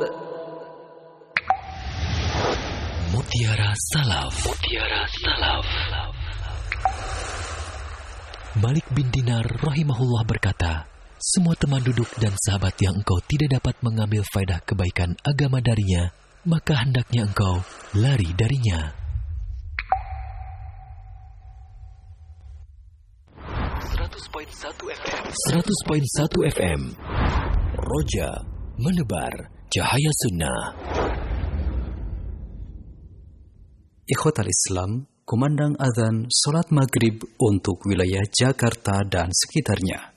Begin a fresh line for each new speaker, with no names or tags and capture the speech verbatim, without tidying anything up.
Mutiara Salaf. Mutiara Salaf. Malik bin Dinar rahimahullah berkata, semua teman duduk dan sahabat yang engkau tidak dapat mengambil faedah kebaikan agama darinya, maka hendaknya engkau lari darinya. seratus koma satu F M Roja menebar cahaya sunnah.
Ikhwatal Islam, kumandang azan salat maghrib untuk wilayah Jakarta dan sekitarnya.